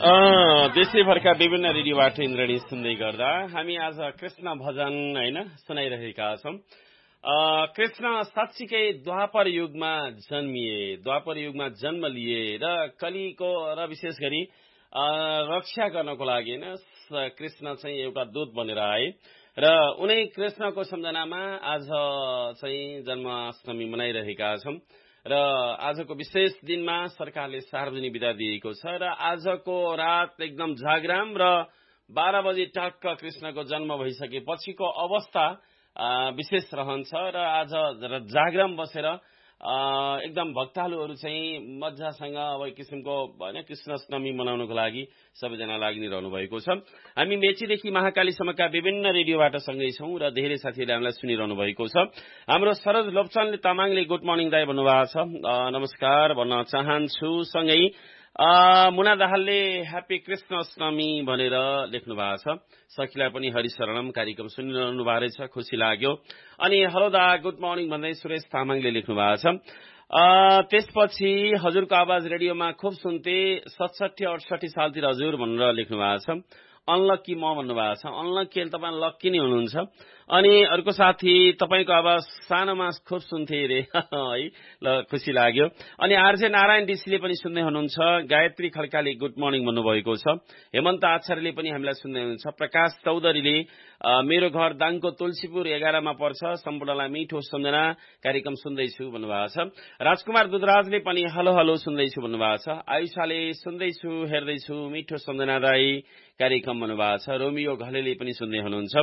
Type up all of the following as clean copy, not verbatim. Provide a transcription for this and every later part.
देशैभरका विभिन्न रेडियोबाट इन्द्रणी सुन्दै गर्दा हामी आज कृष्ण भजन हैन सुनाइरहेका छौं। कृष्ण साच्चीकै द्वापर युगमा जन्मिए, द्वापर युगमा जन्म लिए र कलिको र विशेष गरी रक्षा गर्नको लागि हैन कृष्ण चाहिँ एउटा दूत बनेर आए र उनै कृष्णको सम्झनामा आज चाहिँ जन्माष्टमी मनाइरहेका छौं। र आजको विशेष दिनमा सरकारले सार्वजनिक बिदा दिएको छ र आजको रात एकदम जागराम र 12 बजे टक्क कृष्णको जन्म भइसकेपछिको अवस्था विशेष रहन्छ र आज जागराम बसेर एकदम भक्तालुहरू चाहिँ मज्जासँग अब किसिमको हैन कृष्णाष्टमी मनाउनको लागि सबैजना लागिरहनु भएको छ। हामी मेचीदेखि महाकालीसम्मका विभिन्न रेडियोबाट सँगै छौं र धेरै साथीहरूले हामीलाई सुनिरहनु भएको छ। हाम्रो सरोज लोप्चनले तामाङले गुड मर्निङ दाइ भन्नुभएको छ, नमस्कार भन्न चाहन्छु। सँगै मुना दाहालले ह्यापी कृष्णाष्टमी भनेर लेख्नु भएको छ। सखीलाई पनि हरिशरणम कार्यक्रम सुनिरहनु भएको रहेछ, खुसी लाग्यो। अनि हेलो दा गुड मर्निङ भन्दै सुरेश तामाङले लेख्नु भएको छ। त्यसपछि हजुरको आवाज रेडियोमा खुब सुन्थे 67-68 सालतिर हजुर भनेर लेख्नु भएको छ। अनलक्की म भन्नुभएको छ। अनलक्की तपाईँ लक्की नै हुनुहुन्छ। अनि अर्को साथी तपाईको आवाज सानोमा खुब सुन्थे रे है, ल खुसी लाग्यो। अनि आरजे नारायण डीसीले पनि सुन्दै हुनुहुन्छ। गायत्री खड्काले गुड मर्निङ भन्नुभएको छ। हेमन्त आचार्यले पनि हामीलाई सुन्दै हुनुहुन्छ। प्रकाश चौधरीले मेरो घर दाङको तुलसीपुर 11 मा पर्छ, सम्पूर्णलाई मिठो सम्झना कार्यक्रम सुन्दैछु भन्नुभएको छ। राजकुमार दुधराजले पनि हलो हलो सुन्दैछु भन्नुभएको छ। आयुषाले सुन्दैछु हेर्दैछु मिठो सम्झना दाई कार्यक्रम भन्नुभएको छ। रोमियो घलेले पनि सुन्दै हुनुहुन्छ।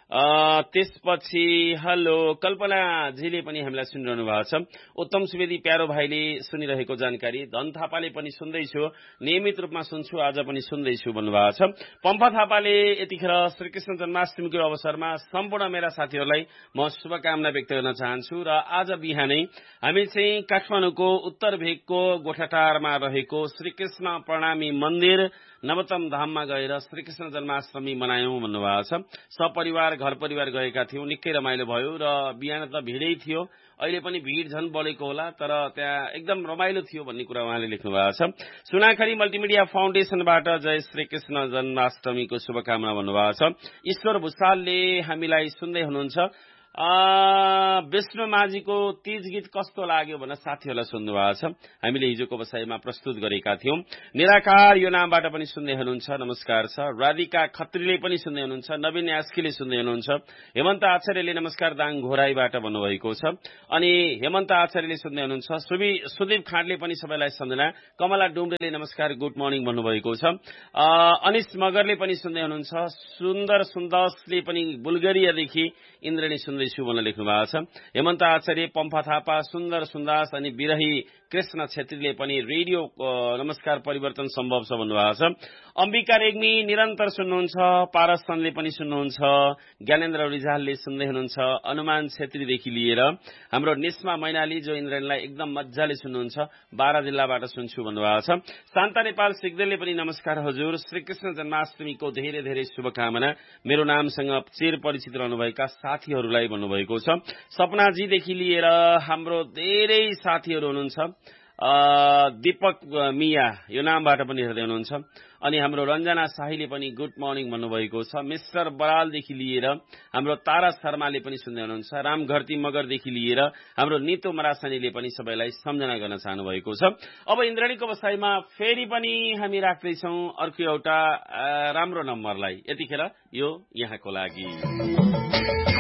त्यसपछि हेलो कल्पनाजीले पनि हामीलाई सुनिरहनु भएको छ। उत्तम सुवेदी प्यारो भाइले सुनिरहेको जानकारी। धन थापाले पनि सुन्दैछु, नियमित रूपमा सुन्छु, आज पनि सुन्दैछु भन्नुभएको छ। पम्फा थापाले यतिखेर श्रीकृष्ण जन्माष्टमीको अवसरमा सम्पूर्ण मेरा साथीहरूलाई म शुभकामना व्यक्त गर्न चाहन्छु। र आज बिहानै हामी चाहिँ काठमाडौँको उत्तर भेगको गोठाटारमा रहेको श्रीकृष्ण प्रणामी मन्दिर नवतम धाममा गएर श्रीकृष्ण जन्माष्टमी मनायौं भन्नुभएको छ। सपरिवार घर परिवार गएका थियौं, निकै रमाइलो भयो र बिहान त भिडै थियो, अहिले पनि भिड झन बढेको होला, तर त्यहाँ एकदम रमाइलो थियो भन्ने कुरा उहाँले लेख्नु भएको छ। सुनाखरी मल्टिमिडिया फाउन्डेसनबाट जय श्रीकृष्ण जन्माष्टमीको शुभकामना भन्नुभएको छ। ईश्वर भुषालले हामीलाई सुन्दै हुनुहुन्छ। विष्णु माझीको तीज गीत कस्तो लाग्यो भनेर साथीहरूलाई सुन्नु भएको छ। हामीले हिजोको बसाइमा प्रस्तुत गरेका थियौं। निराकार यो नामबाट पनि सुन्दै हुनुहुन्छ, नमस्कार छ। राधिका खत्रीले पनि सुन्दै हुनुहुन्छ। नवीन यास्कीले सुन्दै हुनुहुन्छ। हेमन्त आचार्यले नमस्कार दाङ घोराईबाट भन्नुभएको छ। अनि हेमन्त आचार्यले सुन्दै हुनुहुन्छ। सुदीप खाँडले पनि सबैलाई सम्झना। कमला डुम्रेले नमस्कार गुड मर्निङ भन्नुभएको छ। अनिश मगरले पनि सुन्दै हुनुहुन्छ। सुन्दर सुन्दसले पनि बुल्गेरियादेखि इन्द्रणी सुन्दैछु भनेर लेख्नु भएको छ। हेमन्त आचार्य, पम्फा थापा, सुन्दर सुन्दास अनि बिरही कृष्ण छेत्रीले पनि रेडियो नमस्कार परिवर्तन सम्भव छ भन्नुभएको छ। अम्बिका रेग्मी निरन्तर सुन्नुहुन्छ। पारसनले पनि सुन्नुहुन्छ। ज्ञानेन्द्र रिजालले सुन्दै हुनुहुन्छ। अनुमान छेत्रीदेखि लिएर हाम्रो निस्मा मैनाली जो इन्द्रणीलाई एकदम मजाले सुन्नुहुन्छ, 12 जिल्लाबाट सुन्छु भन्नुभएको छ। शान्ता नेपाल सिग्देलले पनि नमस्कार हजुर, श्रीकृष्ण जन्माष्टमीको धेरै धेरै शुभकामना, मेरो नामसँग चिर परिचित रहनुभएका साथीहरूलाई भन्नुभएको छ। सपनाजीदेखि लिएर हाम्रो धेरै साथीहरू हुनुहुन्छ। दीपक मिया यो नामबाट पनि हेर्दै हुनुहुन्छ। अनि हाम्रो रञ्जना शाहीले पनि गुड मर्निङ भन्नुभएको छ। मिस्टर बरालदेखि लिएर हाम्रो तारा शर्माले पनि सुन्दै हुनुहुन्छ। रामघरती मगरदेखि लिएर हाम्रो नितो मरासानीले पनि सबैलाई सम्झना गर्न चाहनु भएको छ। अब इन्द्रणीको बसाइमा फेरि पनि हामी राख्दैछौँ अर्को एउटा राम्रो नम्बरलाई। यतिखेर यो यहाँको लागि